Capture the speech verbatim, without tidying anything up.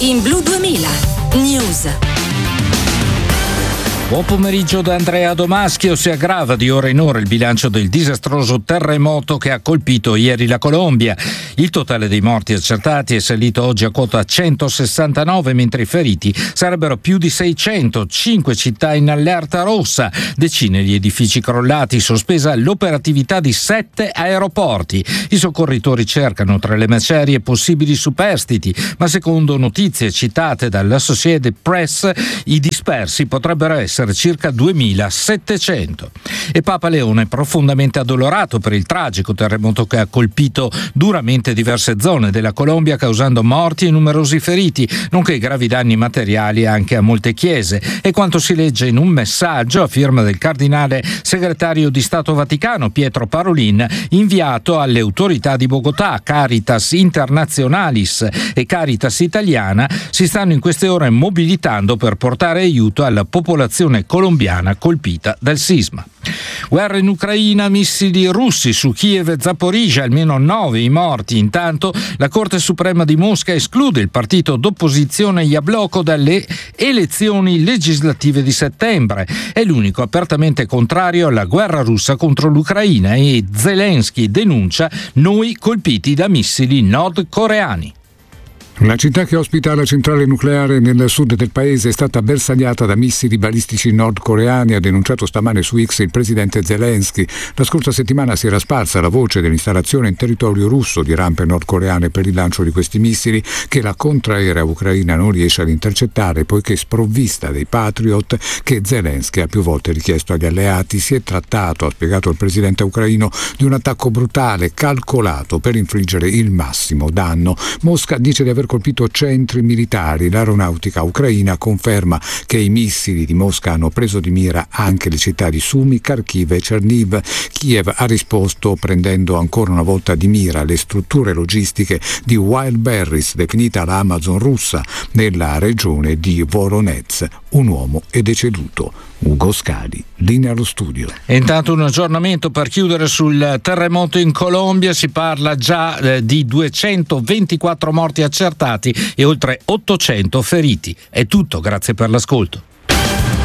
in Blu duemila News. Buon pomeriggio da Andrea Domaschio. Si aggrava di ora in ora il bilancio del disastroso terremoto che ha colpito ieri la Colombia. Il totale dei morti accertati è salito oggi a quota centosessantanove, mentre i feriti sarebbero più di seicento. Cinque città in allerta rossa, decine gli edifici crollati, sospesa l'operatività di sette aeroporti. I soccorritori cercano tra le macerie possibili superstiti, ma secondo notizie citate dall'Associated Press i dispersi potrebbero essere circa duemilasettecento. E Papa Leone è profondamente addolorato per il tragico terremoto che ha colpito duramente diverse zone della Colombia, causando morti e numerosi feriti, nonché gravi danni materiali anche a molte chiese. E quanto si legge in un messaggio a firma del cardinale segretario di Stato Vaticano Pietro Parolin, inviato alle autorità di Bogotà. Caritas Internationalis e Caritas Italiana si stanno in queste ore mobilitando per portare aiuto alla popolazione colombiana colpita dal sisma. Guerra in Ucraina, missili russi su Kiev e Zaporizhzhia, almeno nove i morti. Intanto la Corte Suprema di Mosca esclude il partito d'opposizione Jabloko dalle elezioni legislative di settembre. È l'unico apertamente contrario alla guerra russa contro l'Ucraina e Zelensky denuncia noi colpiti da missili nordcoreani. La città che ospita la centrale nucleare nel sud del paese è stata bersagliata da missili balistici nordcoreani, ha denunciato stamane su X il presidente Zelensky. La scorsa settimana si era sparsa la voce dell'installazione in territorio russo di rampe nordcoreane per il lancio di questi missili che la contraerea ucraina non riesce ad intercettare poiché sprovvista dei Patriot che Zelensky ha più volte richiesto agli alleati. Si è trattato, ha spiegato il presidente ucraino, di un attacco brutale calcolato per infliggere il massimo danno. Mosca dice di aver colpito centri militari. L'aeronautica ucraina conferma che i missili di Mosca hanno preso di mira anche le città di Sumy, Kharkiv e Cherniv. Kiev ha risposto prendendo ancora una volta di mira le strutture logistiche di Wildberries, definita la Amazon russa, nella regione di Voronezh. Un uomo è deceduto. Ugo Scali, linea allo studio. E intanto un aggiornamento per chiudere sul terremoto in Colombia. Si parla già eh, di duecentoventiquattro morti accertati e oltre ottocento feriti. È tutto, grazie per l'ascolto.